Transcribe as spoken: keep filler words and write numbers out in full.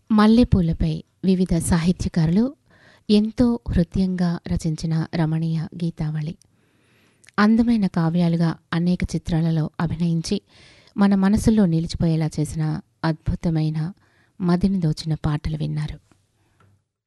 మల్లెపూలపై వివిధ సాహిత్యకారులు ఎంతో హృద్యంగా రచించిన రమణీయ గీతావళి. అందమైన కావ్యాలుగా అనేక చిత్రాలలో అభినయించి మన మనసుల్లో నిలిచిపోయేలా చేసిన అద్భుతమైన మదిని దోచిన పాటలు విన్నారు.